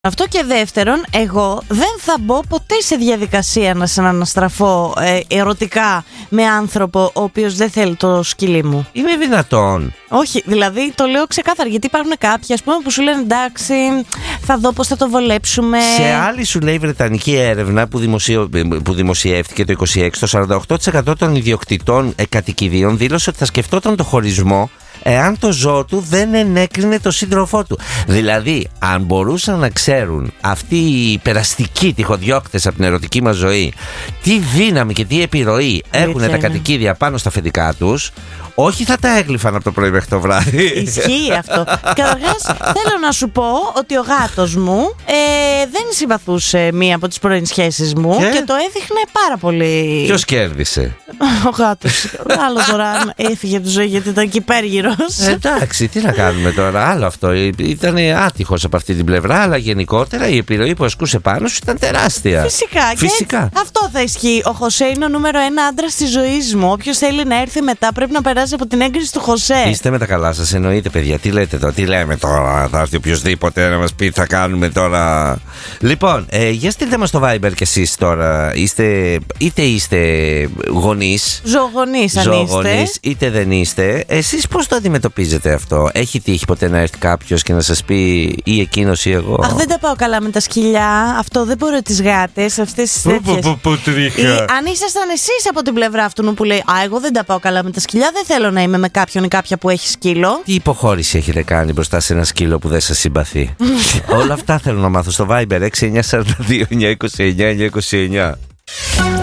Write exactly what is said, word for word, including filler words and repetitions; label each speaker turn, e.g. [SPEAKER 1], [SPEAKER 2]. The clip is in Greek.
[SPEAKER 1] Αυτό και δεύτερον, εγώ δεν θα μπω ποτέ σε διαδικασία να συναναστραφώ ε, ερωτικά με άνθρωπο ο οποίος δεν θέλει το σκυλί μου.
[SPEAKER 2] Είναι δυνατόν?
[SPEAKER 1] Όχι, δηλαδή το λέω ξεκάθαρα, γιατί υπάρχουν κάποιοι ας πούμε που σου λένε εντάξει, θα δω πώς θα το βολέψουμε.
[SPEAKER 2] Σε άλλη σου λέει βρετανική έρευνα που, δημοσιο... που δημοσιεύτηκε το είκοσι έξι, το σαράντα οκτώ τοις εκατό των ιδιοκτητών κατοικιδίων δήλωσε ότι θα σκεφτόταν το χωρισμό εάν το ζώο του δεν ενέκρινε το σύντροφό του. Δηλαδή, αν μπορούσαν να ξέρουν αυτοί οι περαστικοί τυχοδιώκτες από την ερωτική μας ζωή τι δύναμη και τι επιρροή έχουν τα κατοικίδια πάνω στα αφεντικά τους, όχι θα τα έγλυφαν από το πρωί μέχρι το βράδυ.
[SPEAKER 1] Ισχύει αυτό. Καταρχάς, θέλω να σου πω ότι ο γάτος μου ε, δεν συμπαθούσε μία από τις πρώην σχέσεις μου και, και το έδειχνε πάρα πολύ.
[SPEAKER 2] Ποιος κέρδισε?
[SPEAKER 1] Ο γάτος. Άλλο τώρα έφυγε από τη ζωή γιατί ήταν κυπέργυρος.
[SPEAKER 2] Ε, εντάξει, τι να κάνουμε τώρα. Άλλο αυτό. Ήταν άτυχος από αυτή την πλευρά, αλλά γενικότερα η επιρροή που ασκούσε πάνω σου ήταν τεράστια.
[SPEAKER 1] Φυσικά.
[SPEAKER 2] Φυσικά.
[SPEAKER 1] Και αυτό θα ισχύει. Ο Χωσέ είναι ο νούμερο ένα άντρας της ζωής μου. Όποιος θέλει να έρθει μετά πρέπει να περάσει από την έγκριση του Χωσέ.
[SPEAKER 2] Είστε με τα καλά σας, εννοείται, παιδιά. Τι λέτε τώρα, τι λέμε τώρα? Θα έρθει οποιοδήποτε να μας πει τι θα κάνουμε τώρα. Λοιπόν, ε, για στείλτε μας στο Viber κι εσείς τώρα. Είστε, είτε είστε γονείς,
[SPEAKER 1] ζωγονείς αν
[SPEAKER 2] ζωγονείς,
[SPEAKER 1] είστε,
[SPEAKER 2] είτε δεν είστε. Εσείς πώς το αντιμετωπίζετε αυτό? Έχει τύχει ποτέ να έρθει κάποιος και να σας πει ή εκείνος ή εγώ?
[SPEAKER 1] Αχ, δεν τα πάω καλά με τα σκυλιά. Αυτό δεν μπορώ, τις γάτες, αυτές τις τέτοιες. Αν ήσασταν εσείς από την πλευρά αυτού που λέει α, εγώ δεν τα πάω καλά με τα σκυλιά, δεν θέλω να είμαι με κάποιον ή κάποια που έχει σκύλο.
[SPEAKER 2] Τι υποχώρηση έχετε κάνει μπροστά σε ένα σκύλο που δεν σας συμπαθεί? Όλα αυτά θέλω να μάθω στο Viber έξι εννιά τέσσερα δύο εννιά δύο εννιά εννιά δύο εννιά.